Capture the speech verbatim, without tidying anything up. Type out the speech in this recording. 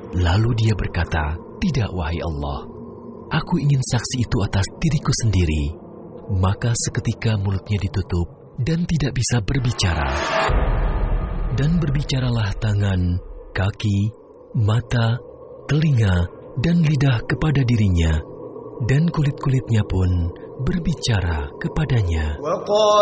Lalu dia berkata, "Tidak, wahai Allah, aku ingin saksi itu atas diriku sendiri." Maka seketika mulutnya ditutup dan tidak bisa berbicara. Dan berbicaralah tangan, kaki, mata, telinga, dan lidah kepada dirinya, dan kulit-kulitnya pun berbicara kepadanya.